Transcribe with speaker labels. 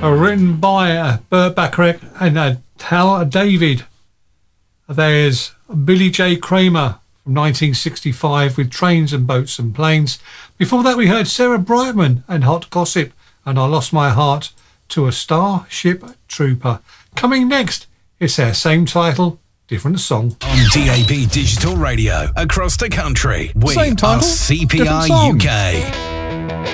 Speaker 1: Written by Burt Bacharach and Hal David. There's Billy J. Kramer from 1965 with Trains and Boats and Planes. Before that we heard Sarah Brightman and Hot Gossip and I Lost My Heart to a Starship Trooper. Coming next, it's our same title, different song.
Speaker 2: On DAB Digital Radio across the country, we
Speaker 3: same title,
Speaker 2: are CPR UK.